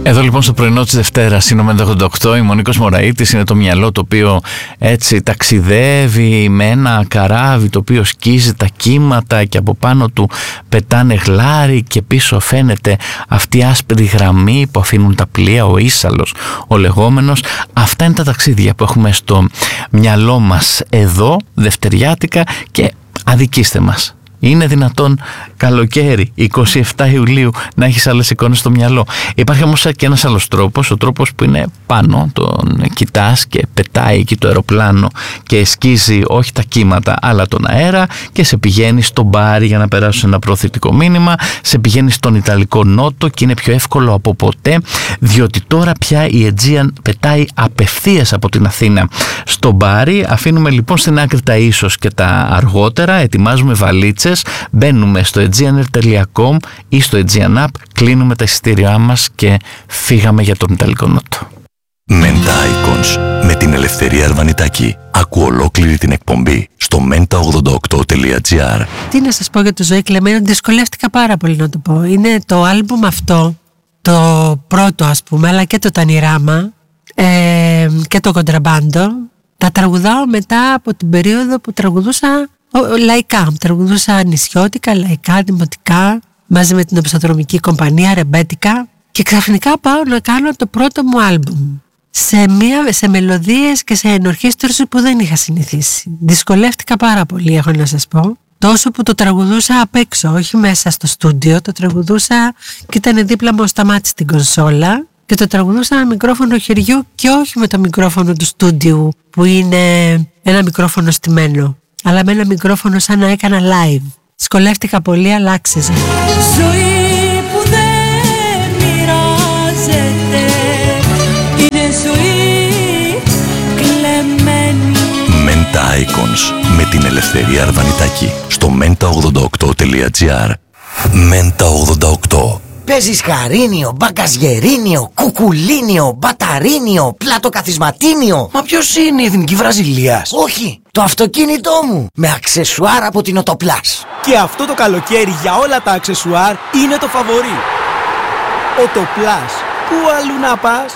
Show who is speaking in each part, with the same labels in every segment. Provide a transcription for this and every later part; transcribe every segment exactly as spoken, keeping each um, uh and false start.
Speaker 1: Εδώ λοιπόν στο πρωινό της Δευτέρας είναι ο Μέντα ογδόντα οκτώ, η Μονίκος Μωραΐτης, είναι το μυαλό το οποίο έτσι ταξιδεύει με ένα καράβι το οποίο σκίζει τα κύματα και από πάνω του πετάνε γλάρι και πίσω φαίνεται αυτή η άσπρη γραμμή που αφήνουν τα πλοία, ο ίσαλος ο λεγόμενος. Αυτά είναι τα ταξίδια που έχουμε στο μυαλό μας εδώ δευτεριάτικα και αδικήστε μας. Είναι δυνατόν καλοκαίρι, εικοστή εβδόμη Ιουλίου, να έχεις άλλες εικόνες στο μυαλό? Υπάρχει όμως και ένας άλλος τρόπος, ο τρόπος που είναι πάνω, τον κοιτάς και πετάει εκεί το αεροπλάνο και σκίζει όχι τα κύματα αλλά τον αέρα και σε πηγαίνει στο μπάρι για να περάσει ένα προωθητικό μήνυμα, σε πηγαίνει στον Ιταλικό Νότο και είναι πιο εύκολο από ποτέ, διότι τώρα πια η Aegean πετάει απευθείας από την Αθήνα στο μπάρι. Αφήνουμε λοιπόν στην άκρη τα ίσως και τα αργότερα, ετοιμάζουμε βαλίτσες, μπαίνουμε στο aegeanair τελεία com ή στο Aegean App, κλείνουμε τα εισιτήριά μας και φύγαμε για τον Ιταλικό Νότο.
Speaker 2: Menta Icons με την Ελευθερία Αρβανιτάκη. Άκου ολόκληρη την εκπομπή στο μέντα ογδόντα οκτώ τελεία τζι άρ.
Speaker 3: Τι να σας πω για το Ζωή Κλεμμένο, δυσκολεύτηκα πάρα πολύ να το πω. Είναι το άλμπουμ αυτό, το πρώτο ας πούμε, αλλά και το Τανιράμα ε, και το Κοντραμπάντο. Τα τραγουδάω μετά από την περίοδο που τραγουδούσα λαϊκά, τραγουδούσα νησιώτικα, λαϊκά, δημοτικά, μαζί με την οπισθοδρομική κομπανία, ρεμπέτικα, και ξαφνικά πάω να κάνω το πρώτο μου άλμπουμ σε, μια, σε μελωδίες και σε ενορχήστρωση που δεν είχα συνηθίσει. Δυσκολεύτηκα πάρα πολύ, έχω να σας πω, τόσο που το τραγουδούσα απ' έξω, όχι μέσα στο στούντιο. Το τραγουδούσα και ήταν δίπλα μου ο Σταμάτης στην κονσόλα και το τραγουδούσα με μικρόφωνο χεριού και όχι με το μικρόφωνο του στούντιου που είναι ένα μικρόφωνο στημένο, αλλά με ένα μικρόφωνο σαν να έκανα live. Σκολεύτηκα πολύ, αλλά άξιζε.
Speaker 4: Ζωή που δεν μοιράζεται, είναι ζωή κλεμμένη.
Speaker 2: Menta Icons με την Ελευθερία Αρβανιτάκη στο μέντα ογδόντα οκτώ τελεία τζι άρ. Μέντα ογδόντα οκτώ.
Speaker 5: Παίζεις χαρίνιο, μπαγκαζιερίνιο, κουκουλίνιο, μπαταρίνιο, πλατοκαθισματίνιο.
Speaker 6: Μα ποιος είναι η Εθνική Βραζιλίας?
Speaker 5: Όχι, το αυτοκίνητό μου με αξεσουάρ από την Οτοπλάς.
Speaker 6: Και αυτό το καλοκαίρι για όλα τα αξεσουάρ είναι το φαβορί. Οτοπλάς. Πού αλλού να πας?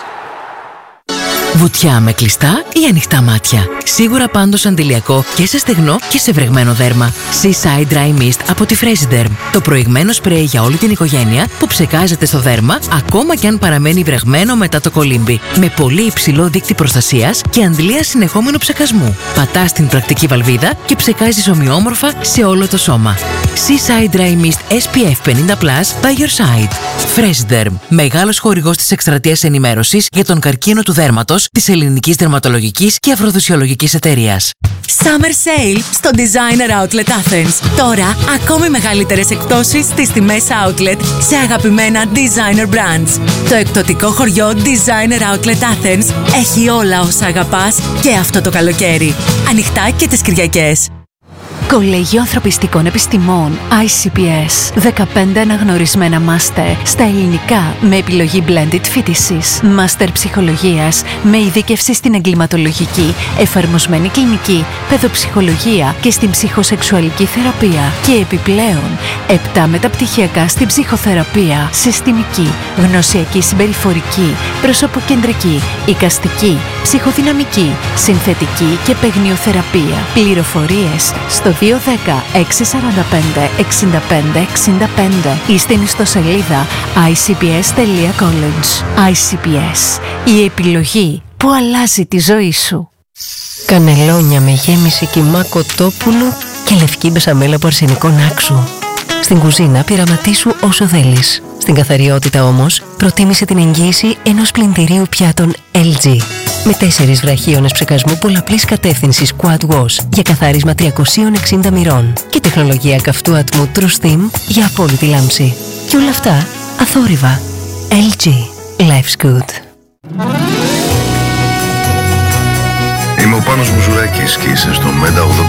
Speaker 7: Βουτιά με κλειστά ή ανοιχτά μάτια. Σίγουρα πάντως αντιλιακό και σε στεγνό και σε βρεγμένο δέρμα. Seaside Dry Mist από τη Fresiderm. Το προηγμένο σπρέι για όλη την οικογένεια που ψεκάζεται στο δέρμα ακόμα και αν παραμένει βρεγμένο μετά το κολύμπι. Με πολύ υψηλό δείκτη προστασίας και αντλία συνεχόμενου ψεκασμού. Πατάς την πρακτική βαλβίδα και ψεκάζεις ομοιόμορφα σε όλο το σώμα. Seaside Dry Mist ες πι εφ πενήντα πλας by your side. Fresiderm. Μεγάλος χορηγός της εκστρατείας ενημέρωσης για τον καρκίνο του δέρματος της Ελληνικής Δερματολογικής και Αφροδισιολογικής Εταιρείας.
Speaker 8: Summer Sale στο Designer Outlet Athens. Τώρα ακόμη μεγαλύτερες εκπτώσεις στις τιμές Outlet σε αγαπημένα Designer Brands. Το εκπτωτικό χωριό Designer Outlet Athens έχει όλα όσα αγαπάς και αυτό το καλοκαίρι. Ανοιχτά και τις Κυριακές.
Speaker 9: Κολέγιο Ανθρωπιστικών Επιστημών άι σι πι ες. δεκαπέντε αναγνωρισμένα μάστερ στα ελληνικά με επιλογή blended φοιτησης. Μάστερ ψυχολογίας με ειδίκευση στην εγκληματολογική, εφαρμοσμένη κλινική, παιδοψυχολογία και στην ψυχοσεξουαλική θεραπεία. Και επιπλέον επτά μεταπτυχιακά στην ψυχοθεραπεία, συστημική, γνωσιακή συμπεριφορική, προσωποκεντρική, εικαστική, ψυχοδυναμική, συνθετική και παιγνιοθεραπεία. Πληροφορίες στο δύο ένα μηδέν έξι τέσσερα πέντε έξι πέντε έξι πέντε ή στην ιστοσελίδα άι σι πι ες τελεία college. άι σι πι ες, η επιλογή που αλλάζει τη ζωή σου.
Speaker 10: Κανελόνια με γέμιση κιμά κοτόπουλου και λευκή μπεσαμέλα από αρσενικό νάξου. Στην κουζίνα πειραματίσου όσο θέλεις. Στην καθαριότητα όμως, προτίμησε την εγγύηση ενός πλυντηρίου πιάτων ελ τζι. Με τέσσερις βραχίονες ψεκασμού πολλαπλής κατεύθυνσης Quad Wash για καθάρισμα τριακόσια εξήντα μοιρών και τεχνολογία καυτού ατμού True Steam για απόλυτη λάμψη. Και όλα αυτά αθόρυβα. ελ τζι. Life's good.
Speaker 11: Είμαι ο Πάνος Μουζουράκης και είσαι στο Μέντα ογδόντα.